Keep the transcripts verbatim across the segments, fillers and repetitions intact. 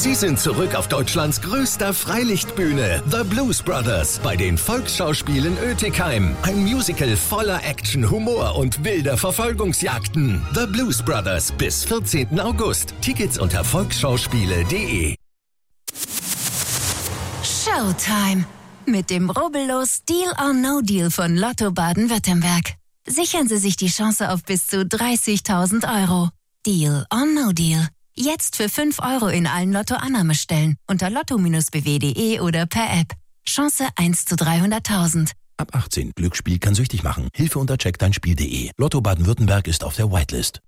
Sie sind zurück auf Deutschlands größter Freilichtbühne, The Blues Brothers, bei den Volksschauspielen Oetikheim. Ein Musical voller Action, Humor und wilder Verfolgungsjagden. The Blues Brothers bis vierzehnten August. Tickets unter volksschauspiele punkt de. Showtime. Mit dem rubbellos Deal or No Deal von Lotto Baden-Württemberg. Sichern Sie sich die Chance auf bis zu dreißigtausend Euro. Deal or No Deal. Jetzt für fünf Euro in allen Lotto-Annahmestellen unter lotto Bindestrich b w punkt de oder per App. Chance eins zu dreihunderttausend. Ab achtzehn. Glücksspiel kann süchtig machen. Hilfe unter check dein spiel punkt de. Lotto Baden-Württemberg ist auf der Whitelist.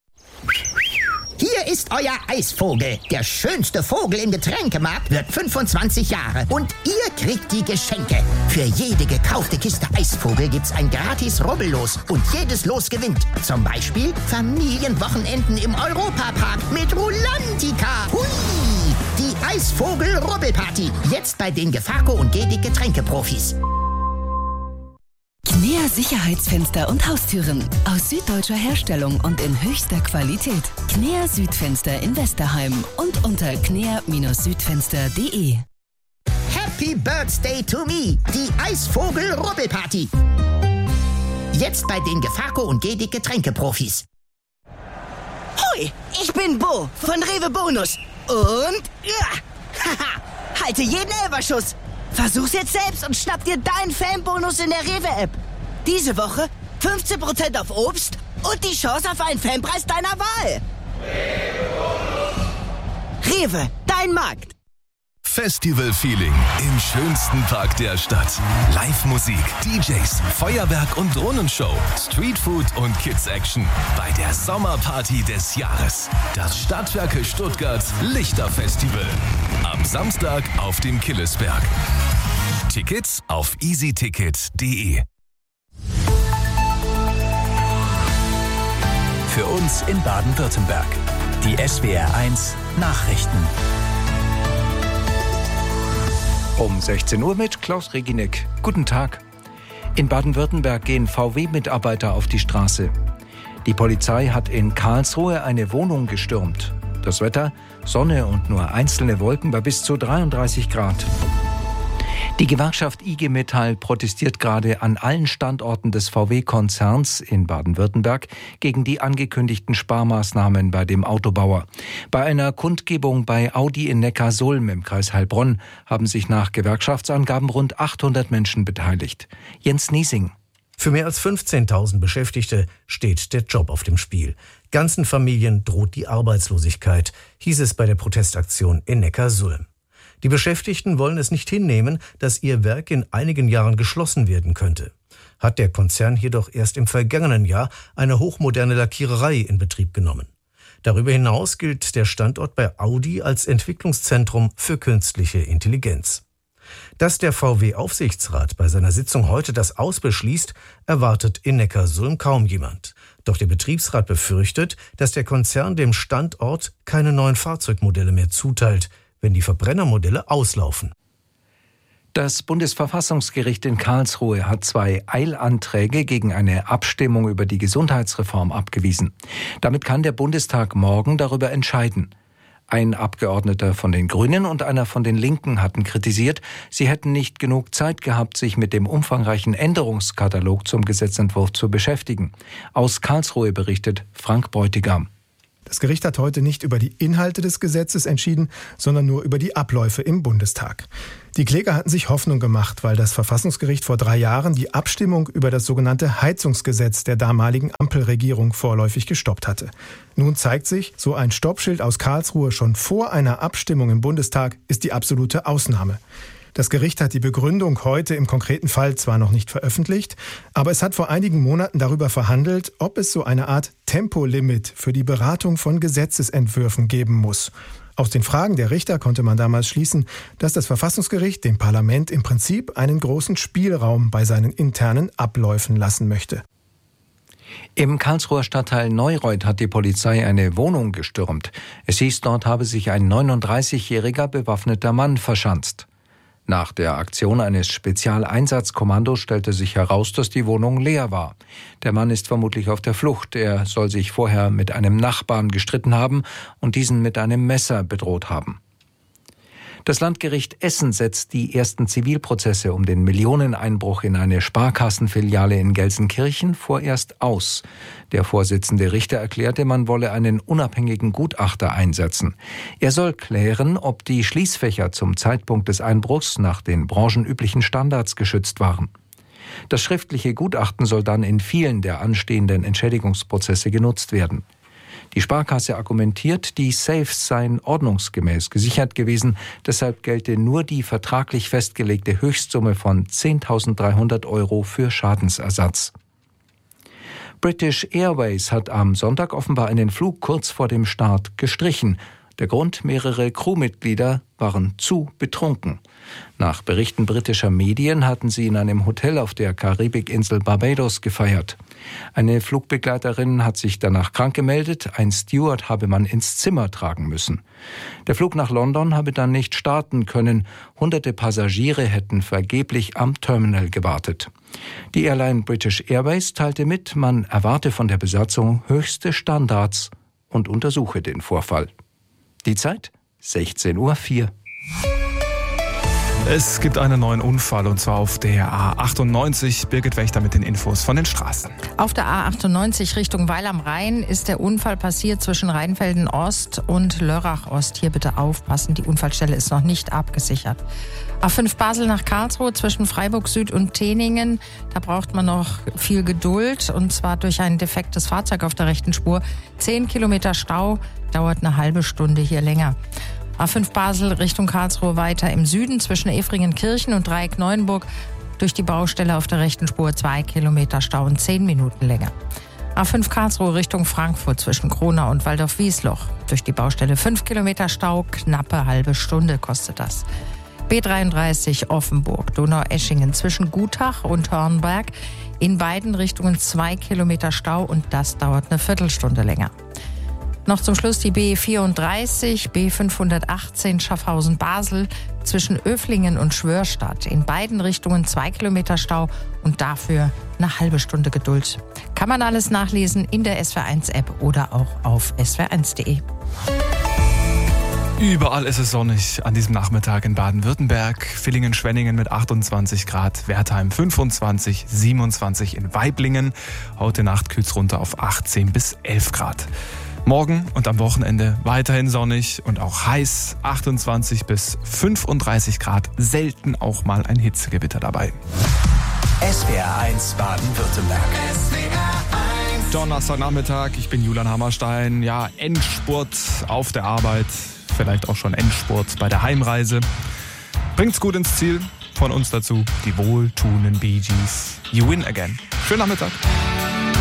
Hier ist euer Eisvogel. Der schönste Vogel im Getränkemarkt wird fünfundzwanzig Jahre. Und ihr kriegt die Geschenke. Für jede gekaufte Kiste Eisvogel gibt's ein gratis Rubbellos. Und jedes Los gewinnt. Zum Beispiel Familienwochenenden im Europapark mit Rulantica. Hui! Die Eisvogel-Rubbelparty. Jetzt bei den Gefaco und Gedig Getränkeprofis. Knea Sicherheitsfenster und Haustüren. Aus süddeutscher Herstellung und in höchster Qualität. Knea Südfenster in Westerheim und unter knea Südfenster punkt de. Happy Birthday to me, die Eisvogel-Rubbelparty. Jetzt bei den Gefaco und Gedig Getränkeprofis. Hoi, ich bin Bo von Rewe Bonus. Und ja, haha, halte jeden Elberschuss. Versuch's jetzt selbst und schnapp dir deinen Fanbonus in der Rewe-App. Diese Woche fünfzehn Prozent auf Obst und die Chance auf einen Fanpreis deiner Wahl. Rewe, dein Markt. Festival-Feeling im schönsten Park der Stadt. Live-Musik, D Js, Feuerwerk und Drohnenshow, Streetfood und Kids-Action bei der Sommerparty des Jahres. Das Stadtwerke Stuttgart Lichterfestival. Am Samstag auf dem Killesberg. Tickets auf easyticket punkt de. Für uns in Baden-Württemberg. Die S W R eins Nachrichten. Um sechzehn Uhr mit Klaus Reginek. Guten Tag. In Baden-Württemberg gehen V W-Mitarbeiter auf die Straße. Die Polizei hat in Karlsruhe eine Wohnung gestürmt. Das Wetter: Sonne und nur einzelne Wolken bei bis zu dreiunddreißig Grad. Die Gewerkschaft I G Metall protestiert gerade an allen Standorten des V W-Konzerns in Baden-Württemberg gegen die angekündigten Sparmaßnahmen bei dem Autobauer. Bei einer Kundgebung bei Audi in Neckarsulm im Kreis Heilbronn haben sich nach Gewerkschaftsangaben rund achthundert Menschen beteiligt. Jens Niesing. Für mehr als fünfzehntausend Beschäftigte steht der Job auf dem Spiel. Ganzen Familien droht die Arbeitslosigkeit, hieß es bei der Protestaktion in Neckarsulm. Die Beschäftigten wollen es nicht hinnehmen, dass ihr Werk in einigen Jahren geschlossen werden könnte. Hat der Konzern jedoch erst im vergangenen Jahr eine hochmoderne Lackiererei in Betrieb genommen. Darüber hinaus gilt der Standort bei Audi als Entwicklungszentrum für künstliche Intelligenz. Dass der V W-Aufsichtsrat bei seiner Sitzung heute das Aus beschließt, erwartet in Neckarsulm kaum jemand. Doch der Betriebsrat befürchtet, dass der Konzern dem Standort keine neuen Fahrzeugmodelle mehr zuteilt, wenn die Verbrennermodelle auslaufen. Das Bundesverfassungsgericht in Karlsruhe hat zwei Eilanträge gegen eine Abstimmung über die Gesundheitsreform abgewiesen. Damit kann der Bundestag morgen darüber entscheiden. Ein Abgeordneter von den Grünen und einer von den Linken hatten kritisiert, sie hätten nicht genug Zeit gehabt, sich mit dem umfangreichen Änderungskatalog zum Gesetzentwurf zu beschäftigen. Aus Karlsruhe berichtet Frank Bräutigam. Das Gericht hat heute nicht über die Inhalte des Gesetzes entschieden, sondern nur über die Abläufe im Bundestag. Die Kläger hatten sich Hoffnung gemacht, weil das Verfassungsgericht vor drei Jahren die Abstimmung über das sogenannte Heizungsgesetz der damaligen Ampelregierung vorläufig gestoppt hatte. Nun zeigt sich, so ein Stoppschild aus Karlsruhe schon vor einer Abstimmung im Bundestag ist die absolute Ausnahme. Das Gericht hat die Begründung heute im konkreten Fall zwar noch nicht veröffentlicht, aber es hat vor einigen Monaten darüber verhandelt, ob es so eine Art Tempolimit für die Beratung von Gesetzesentwürfen geben muss. Aus den Fragen der Richter konnte man damals schließen, dass das Verfassungsgericht dem Parlament im Prinzip einen großen Spielraum bei seinen internen Abläufen lassen möchte. Im Karlsruher Stadtteil Neureuth hat die Polizei eine Wohnung gestürmt. Es hieß, dort habe sich ein neununddreißigjähriger bewaffneter Mann verschanzt. Nach der Aktion eines Spezialeinsatzkommandos stellte sich heraus, dass die Wohnung leer war. Der Mann ist vermutlich auf der Flucht. Er soll sich vorher mit einem Nachbarn gestritten haben und diesen mit einem Messer bedroht haben. Das Landgericht Essen setzt die ersten Zivilprozesse um den Millioneneinbruch in eine Sparkassenfiliale in Gelsenkirchen vorerst aus. Der Vorsitzende Richter erklärte, man wolle einen unabhängigen Gutachter einsetzen. Er soll klären, ob die Schließfächer zum Zeitpunkt des Einbruchs nach den branchenüblichen Standards geschützt waren. Das schriftliche Gutachten soll dann in vielen der anstehenden Entschädigungsprozesse genutzt werden. Die Sparkasse argumentiert, die Safes seien ordnungsgemäß gesichert gewesen, deshalb gelte nur die vertraglich festgelegte Höchstsumme von zehntausenddreihundert Euro für Schadensersatz. British Airways hat am Sonntag offenbar einen Flug kurz vor dem Start gestrichen. Der Grund: mehrere Crewmitglieder waren zu betrunken. Nach Berichten britischer Medien hatten sie in einem Hotel auf der Karibikinsel Barbados gefeiert. Eine Flugbegleiterin hat sich danach krank gemeldet, ein Steward habe man ins Zimmer tragen müssen. Der Flug nach London habe dann nicht starten können. Hunderte Passagiere hätten vergeblich am Terminal gewartet. Die Airline British Airways teilte mit, man erwarte von der Besatzung höchste Standards und untersuche den Vorfall. Die Zeit? sechzehn Uhr vier. Es gibt einen neuen Unfall und zwar auf der A achtundneunzig. Birgit Wächter mit den Infos von den Straßen. Auf der A achtundneunzig Richtung Weil am Rhein ist der Unfall passiert zwischen Rheinfelden Ost und Lörrach Ost. Hier bitte aufpassen, die Unfallstelle ist noch nicht abgesichert. A fünf Basel nach Karlsruhe zwischen Freiburg Süd und Teningen. Da braucht man noch viel Geduld und zwar durch ein defektes Fahrzeug auf der rechten Spur. Zehn Kilometer Stau, dauert eine halbe Stunde hier länger. A fünf Basel Richtung Karlsruhe weiter im Süden zwischen Efringenkirchen und Dreieck Neuenburg. Durch die Baustelle auf der rechten Spur zwei Kilometer Stau und zehn Minuten länger. A fünf Karlsruhe Richtung Frankfurt zwischen Kronau und Waldorf-Wiesloch. Durch die Baustelle fünf Kilometer Stau, knappe halbe Stunde kostet das. B dreiunddreißig Offenburg, Donaueschingen zwischen Gutach und Hörnberg. In beiden Richtungen zwei Kilometer Stau und das dauert eine Viertelstunde länger. Noch zum Schluss die B vierunddreißig, B fünfhundertachtzehn Schaffhausen-Basel zwischen Öflingen und Schwörstadt. In beiden Richtungen zwei Kilometer Stau und dafür eine halbe Stunde Geduld. Kann man alles nachlesen in der S W R eins App oder auch auf S W R eins punkt de. Überall ist es sonnig an diesem Nachmittag in Baden-Württemberg. Villingen-Schwenningen mit achtundzwanzig Grad, Wertheim fünfundzwanzig, siebenundzwanzig in Waiblingen. Heute Nacht kühlt es runter auf achtzehn bis elf Grad. Morgen und am Wochenende weiterhin sonnig und auch heiß, achtundzwanzig bis fünfunddreißig Grad, selten auch mal ein Hitzegewitter dabei. S W R eins Baden-Württemberg. S W R eins. Donnerstagnachmittag, ich bin Julian Hammerstein. Ja, Endspurt auf der Arbeit, vielleicht auch schon Endspurt bei der Heimreise. Bringt's gut ins Ziel. Von uns dazu die wohltuenden Bee Gees. You win again. Schönen Nachmittag.